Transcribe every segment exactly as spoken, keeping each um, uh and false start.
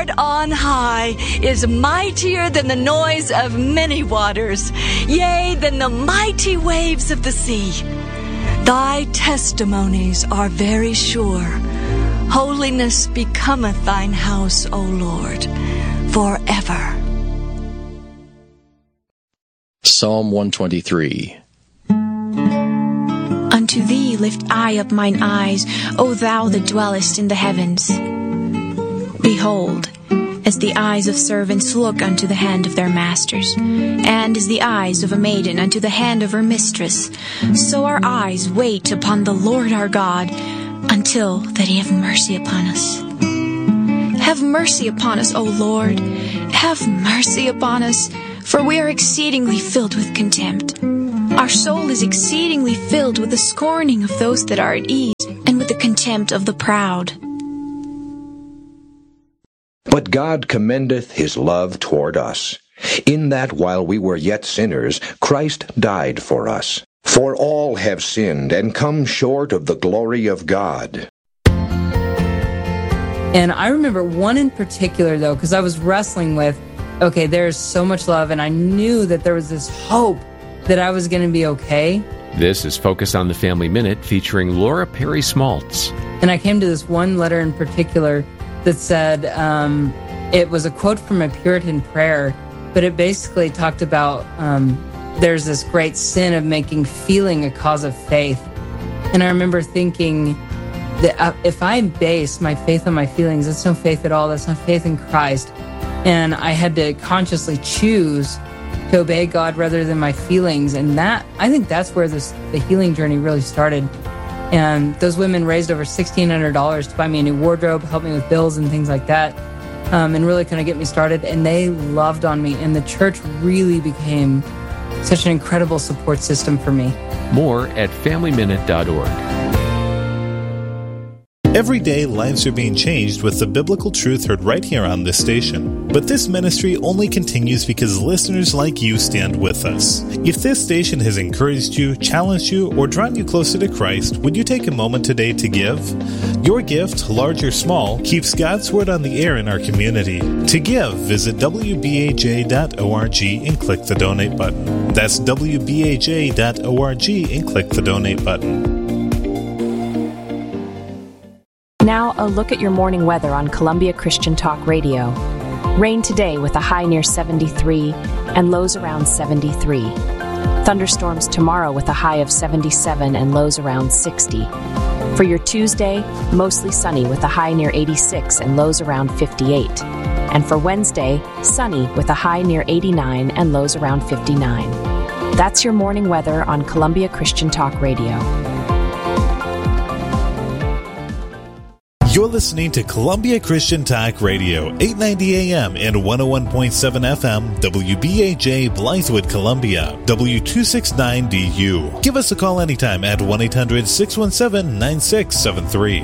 Lord on high is mightier than the noise of many waters, yea, than the mighty waves of the sea. Thy testimonies are very sure. Holiness becometh thine house, O Lord, forever. Psalm one twenty-three. Unto thee lift I up mine eyes, O thou that dwellest in the heavens. Behold, as the eyes of servants look unto the hand of their masters, and as the eyes of a maiden unto the hand of her mistress, so our eyes wait upon the Lord our God, until that he have mercy upon us. Have mercy upon us, O Lord, have mercy upon us, for we are exceedingly filled with contempt. Our soul is exceedingly filled with the scorning of those that are at ease, and with the contempt of the proud. But God commendeth his love toward us, in that while we were yet sinners, Christ died for us. For all have sinned and come short of the glory of God. And I remember one in particular, though, because I was wrestling with, okay, there's so much love, and I knew that there was this hope that I was going to be okay. This is Focus on the Family Minute, featuring Laura Perry Smaltz. And I came to this one letter in particular that said, um, it was a quote from a Puritan prayer, but it basically talked about um, there's this great sin of making feeling a cause of faith. And I remember thinking that if I base my faith on my feelings, that's no faith at all. That's not faith in Christ. And I had to consciously choose to obey God rather than my feelings. And that, I think that's where this the healing journey really started. And those women raised over sixteen hundred dollars to buy me a new wardrobe, help me with bills and things like that, um, and really kind of get me started. And they loved on me. And the church really became such an incredible support system for me. More at family minute dot org. Every day, lives are being changed with the biblical truth heard right here on this station. But this ministry only continues because listeners like you stand with us. If this station has encouraged you, challenged you, or drawn you closer to Christ, would you take a moment today to give? Your gift, large or small, keeps God's Word on the air in our community. To give, visit w b a j dot org and click the donate button. That's w b a j dot org and click the donate button. Now, a look at your morning weather on Columbia Christian Talk Radio. Rain today with a high near seventy-three and lows around seventy-three. Thunderstorms tomorrow with a high of seventy-seven and lows around sixty. For your Tuesday, mostly sunny with a high near eighty-six and lows around fifty-eight. And for Wednesday, sunny with a high near eighty-nine and lows around fifty-nine. That's your morning weather on Columbia Christian Talk Radio. You're listening to Columbia Christian Talk Radio, eight ninety A M and one oh one point seven F M, W B A J, Blythewood, Columbia, W two sixty-nine D U. Give us a call anytime at one eight hundred six one seven nine six seven three.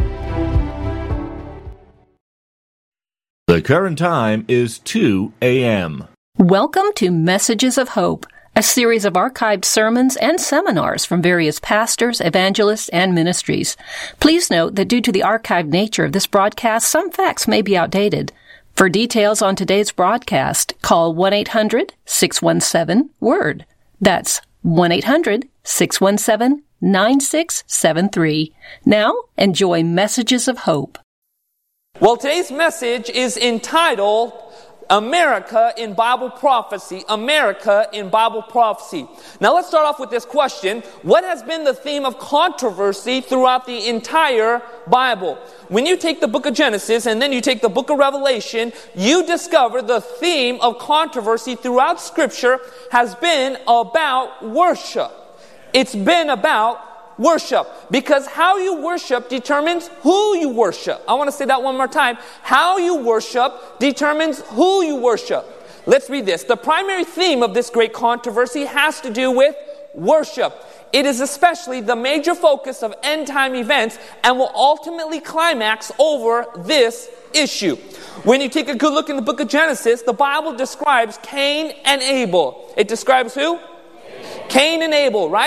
The current time is two A M Welcome to Messages of Hope, a series of archived sermons and seminars from various pastors, evangelists, and ministries. Please note that due to the archived nature of this broadcast, some facts may be outdated. For details on today's broadcast, call one eight hundred six one seven WORD. That's one eight hundred six one seven nine six seven three. Now, enjoy Messages of Hope. Well, today's message is entitled America in Bible Prophecy. America in Bible Prophecy. Now let's start off with this question. What has been the theme of controversy throughout the entire Bible? When you take the book of Genesis and then you take the book of Revelation, you discover the theme of controversy throughout Scripture has been about worship. It's been about worship, because how you worship determines who you worship. I want to say that one more time. How you worship determines who you worship. Let's read this. The primary theme of this great controversy has to do with worship. It is especially the major focus of end-time events and will ultimately climax over this issue. When you take a good look in the book of Genesis, the Bible describes Cain and Abel. It describes who? Cain and Abel, right?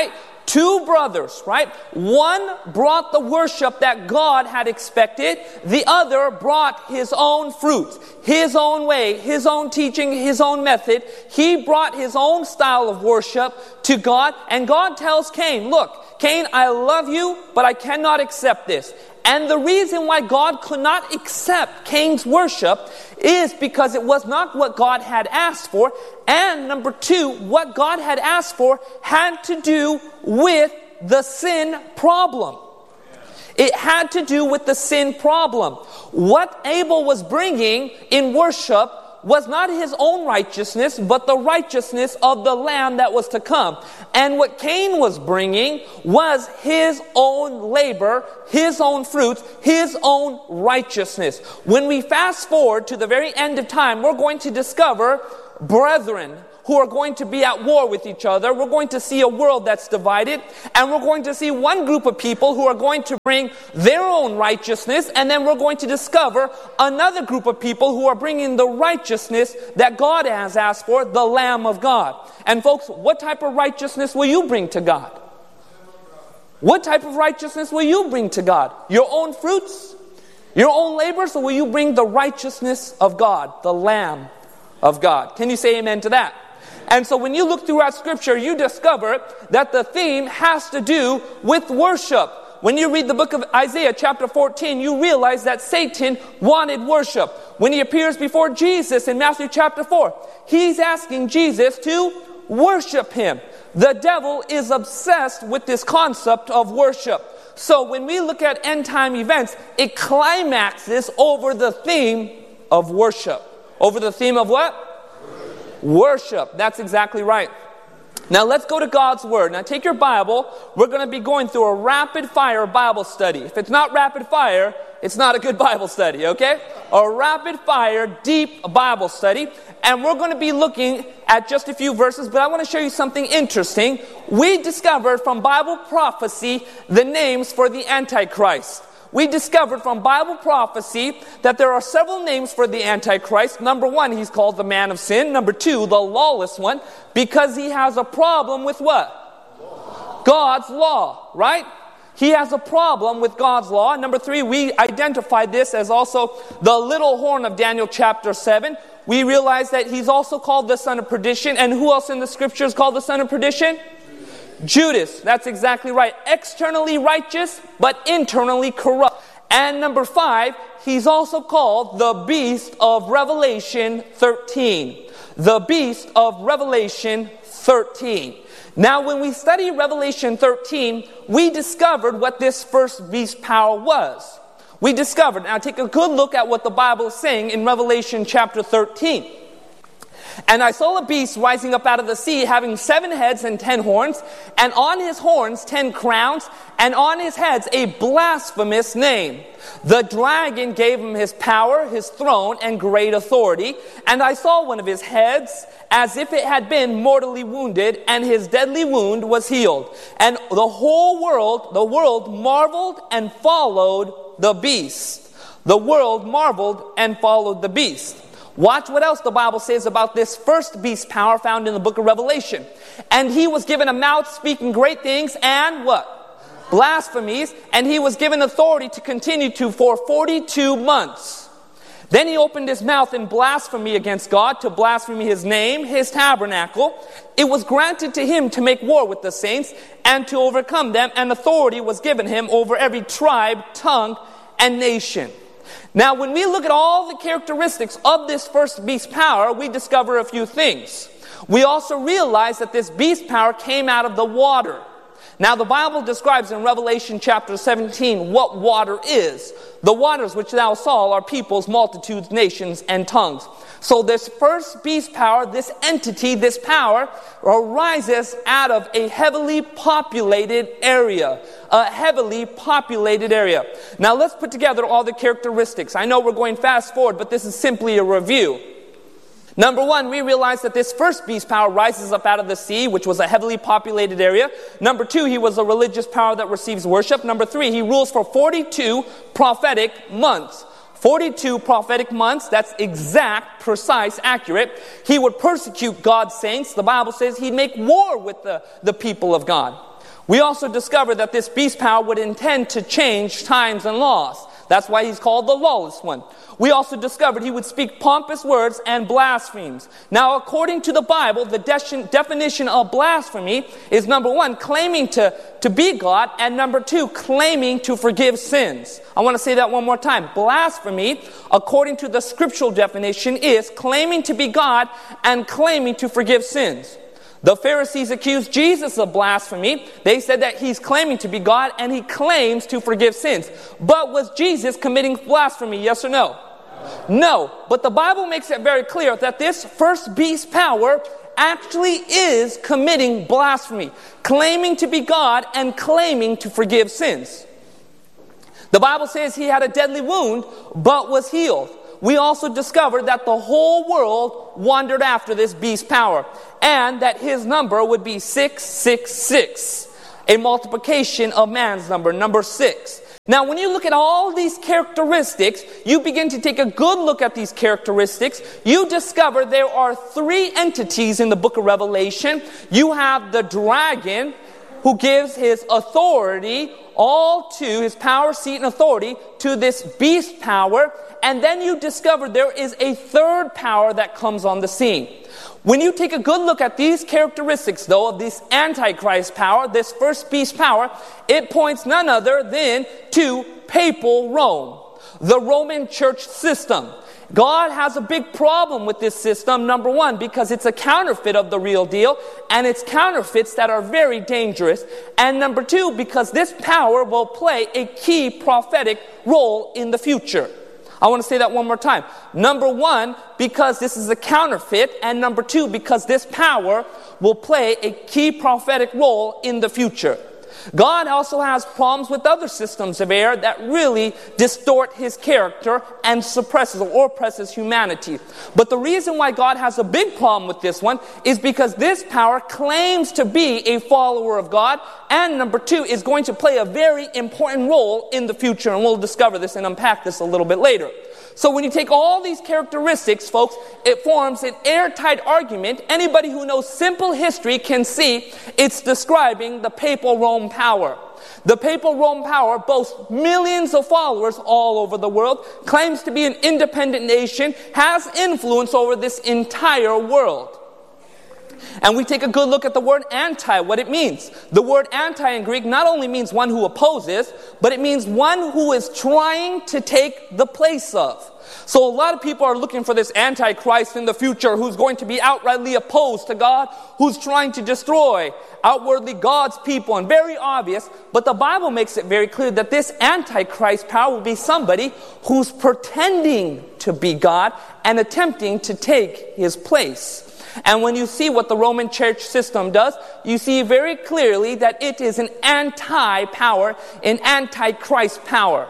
Two brothers, right? One brought the worship that God had expected. The other brought his own fruit, his own way, his own teaching, his own method. He brought his own style of worship to God. And God tells Cain, look, Cain, I love you, but I cannot accept this. And the reason why God could not accept Cain's worship is because it was not what God had asked for. And number two, what God had asked for had to do with the sin problem. It had to do with the sin problem. What Abel was bringing in worship was not his own righteousness, but the righteousness of the Lamb that was to come. And what Cain was bringing was his own labor, his own fruits, his own righteousness. When we fast forward to the very end of time, we're going to discover brethren who are going to be at war with each other. We're going to see a world that's divided, and we're going to see one group of people who are going to bring their own righteousness, and then we're going to discover another group of people who are bringing the righteousness that God has asked for, the Lamb of God. And folks, what type of righteousness will you bring to God? What type of righteousness will you bring to God? Your own fruits? Your own labors? Or will you bring the righteousness of God, the Lamb of God? Can you say amen to that? And so when you look throughout Scripture, you discover that the theme has to do with worship. When you read the book of Isaiah chapter fourteen, you realize that Satan wanted worship. When he appears before Jesus in Matthew chapter four, he's asking Jesus to worship him. The devil is obsessed with this concept of worship. So when we look at end time events, it climaxes over the theme of worship. Over the theme of what? Worship. That's exactly right. Now let's go to God's Word. Now take your Bible. We're going to be going through a rapid fire Bible study. If it's not rapid fire, it's not a good Bible study, okay? A rapid fire, deep Bible study. And we're going to be looking at just a few verses, but I want to show you something interesting. We discovered from Bible prophecy the names for the Antichrist. We discovered from Bible prophecy that there are several names for the Antichrist. Number one, he's called the man of sin. Number two, the lawless one, because he has a problem with what? Law. God's law, right? He has a problem with God's law. Number three, we identified this as also the little horn of Daniel chapter seven. We realize that he's also called the son of perdition. And who else in the scripture is called the son of perdition? Judas, that's exactly right. Externally righteous, but internally corrupt. And number five, he's also called the beast of Revelation thirteen. The beast of Revelation thirteen. Now, when we study Revelation thirteen, we discovered what this first beast power was. We discovered, now take a good look at what the Bible is saying in Revelation chapter thirteen. And I saw a beast rising up out of the sea, having seven heads and ten horns, and on his horns ten crowns, and on his heads a blasphemous name. The dragon gave him his power, his throne, and great authority. And I saw one of his heads as if it had been mortally wounded, and his deadly wound was healed. And the whole world, the world marveled and followed the beast. The world marveled and followed the beast. Watch what else the Bible says about this first beast power found in the book of Revelation. And he was given a mouth speaking great things and what? Blasphemies. And he was given authority to continue to for forty-two months. Then he opened his mouth in blasphemy against God, to blaspheme his name, his tabernacle. It was granted to him to make war with the saints and to overcome them. And authority was given him over every tribe, tongue, and nation. Now, when we look at all the characteristics of this first beast power, we discover a few things. We also realize that this beast power came out of the water. Now, the Bible describes in Revelation chapter seventeen what water is. The waters which thou saw are peoples, multitudes, nations, and tongues. So this first beast power, this entity, this power, arises out of a heavily populated area. A heavily populated area. Now let's put together all the characteristics. I know we're going fast forward, but this is simply a review. Number one, we realize that this first beast power rises up out of the sea, which was a heavily populated area. Number two, he was a religious power that receives worship. Number three, he rules for forty-two prophetic months. forty-two prophetic months, that's exact, precise, accurate. He would persecute God's saints. The Bible says he'd make war with the, the people of God. We also discovered that this beast power would intend to change times and laws. That's why he's called the lawless one. We also discovered he would speak pompous words and blasphemes. Now, according to the Bible, the de- definition of blasphemy is, number one, claiming to, to be God, and number two, claiming to forgive sins. I want to say that one more time. Blasphemy, according to the scriptural definition, is claiming to be God and claiming to forgive sins. The Pharisees accused Jesus of blasphemy. They said that he's claiming to be God and he claims to forgive sins. But was Jesus committing blasphemy, yes or no? No. But the Bible makes it very clear that this first beast power actually is committing blasphemy, claiming to be God and claiming to forgive sins. The Bible says he had a deadly wound but was healed. We also discovered that the whole world wandered after this beast power, and that his number would be six six six, a multiplication of man's number, number six. Now, when you look at all these characteristics, you begin to take a good look at these characteristics, you discover there are three entities in the book of Revelation. You have the dragon, who gives his authority all to, his power, seat, and authority to this beast power. And then you discover there is a third power that comes on the scene. When you take a good look at these characteristics, though, of this Antichrist power, this first beast power, it points none other than to papal Rome, the Roman church system. God has a big problem with this system, number one, because it's a counterfeit of the real deal, and it's counterfeits that are very dangerous. And number two, because this power will play a key prophetic role in the future. I want to say that one more time. Number one, because this is a counterfeit, and number two, because this power will play a key prophetic role in the future. God also has problems with other systems of air that really distort his character and suppresses or oppresses humanity. But the reason why God has a big problem with this one is because this power claims to be a follower of God, and number two, is going to play a very important role in the future, and we'll discover this and unpack this a little bit later. So when you take all these characteristics, folks, it forms an airtight argument. Anybody who knows simple history can see it's describing the papal Rome power. The papal Rome power boasts millions of followers all over the world, claims to be an independent nation, has influence over this entire world. And we take a good look at the word anti, what it means. The word anti in Greek not only means one who opposes, but it means one who is trying to take the place of. So a lot of people are looking for this Antichrist in the future who's going to be outrightly opposed to God, who's trying to destroy outwardly God's people, and very obvious. But the Bible makes it very clear that this Antichrist power will be somebody who's pretending to be God and attempting to take his place. And when you see what the Roman church system does, you see very clearly that it is an anti-power, an anti-Christ power.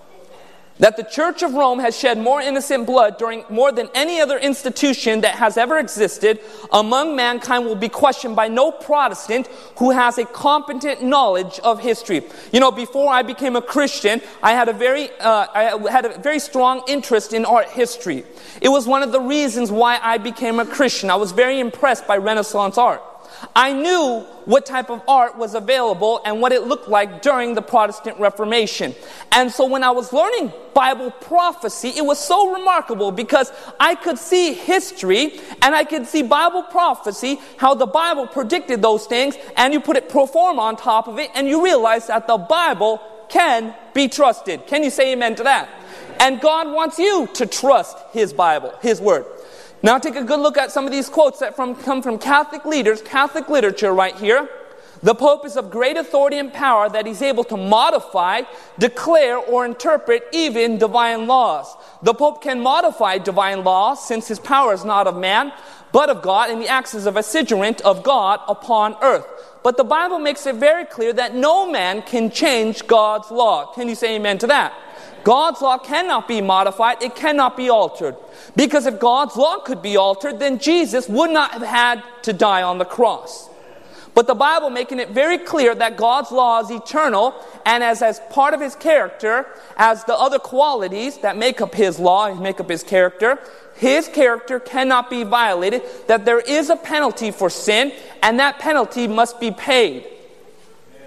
That the Church of Rome has shed more innocent blood during more than any other institution that has ever existed among mankind will be questioned by no Protestant who has a competent knowledge of history. You know, before I became a Christian, I had a very, uh, I had a very strong interest in art history. It was one of the reasons why I became a Christian. I was very impressed by Renaissance art. I knew what type of art was available and what it looked like during the Protestant Reformation. And so when I was learning Bible prophecy, it was so remarkable because I could see history and I could see Bible prophecy, how the Bible predicted those things, and you put it pro forma on top of it, and you realize that the Bible can be trusted. Can you say amen to that? And God wants you to trust His Bible, His Word. Now take a good look at some of these quotes that from, come from Catholic leaders, Catholic literature right here. The Pope is of great authority and power that he's able to modify, declare, or interpret even divine laws. The Pope can modify divine laws since his power is not of man, but of God, and he acts as a vicegerent of God upon earth. But the Bible makes it very clear that no man can change God's law. Can you say amen to that? God's law cannot be modified. It cannot be altered. Because if God's law could be altered, then Jesus would not have had to die on the cross. But the Bible making it very clear that God's law is eternal, and as, as part of his character, as the other qualities that make up his law and make up his character, his character cannot be violated, that there is a penalty for sin, and that penalty must be paid.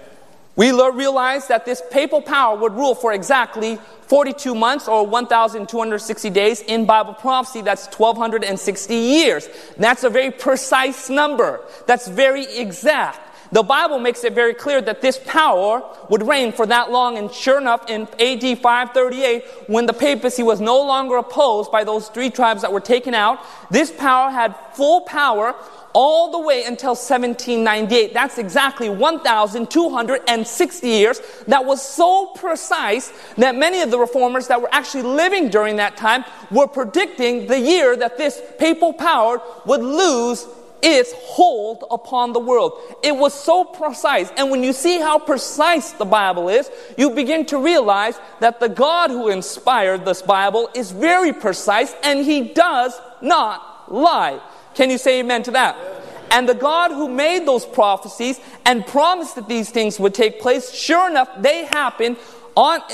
We realize that this papal power would rule for exactly forty-two months or one thousand two hundred sixty days. In Bible prophecy, that's twelve sixty years. That's a very precise number. That's very exact. The Bible makes it very clear that this power would reign for that long, and sure enough, in A D five thirty-eight, when the papacy was no longer opposed by those three tribes that were taken out, this power had full power all the way until seventeen ninety-eight. That's exactly one thousand two hundred sixty years. That was so precise that many of the reformers that were actually living during that time were predicting the year that this papal power would lose its hold upon the world. It was so precise. And when you see how precise the Bible is, you begin to realize that the God who inspired this Bible is very precise, and He does not lie. Can you say amen to that? And the God who made those prophecies and promised that these things would take place, sure enough, they happened on